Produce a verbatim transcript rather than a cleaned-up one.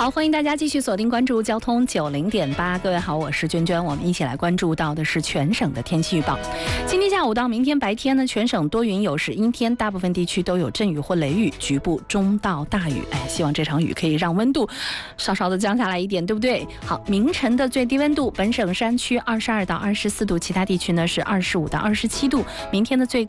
好，欢迎大家继续锁定关注交通九零点八。各位好，我是娟娟，我们一起来关注到的是全省的天气预报。今天下午到明天白天呢，全省多云有时阴天，大部分地区都有阵雨或雷雨，局部中到大雨。哎，希望这场雨可以让温度稍稍的降下来一点，对不对？好，明晨的最低温度，本省山区二十二到二十四度，其他地区呢是二十五到二十七度。明天的最